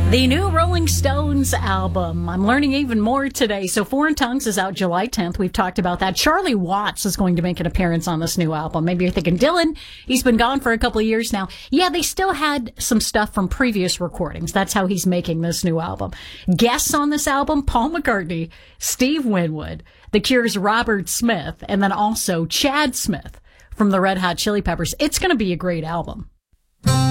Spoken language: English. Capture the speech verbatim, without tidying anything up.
The new Rolling Stones album. I'm learning even more today. So Foreign Tongues is out July tenth. We've talked about that. Charlie Watts is going to make an appearance on this new album. Maybe you're thinking, Dylan, he's been gone for a couple of years now. Yeah, they still had some stuff from previous recordings. That's how he's making this new album. Guests on this album, Paul McCartney, Steve Winwood, The Cure's Robert Smith, and then also Chad Smith from the Red Hot Chili Peppers. It's going to be a great album.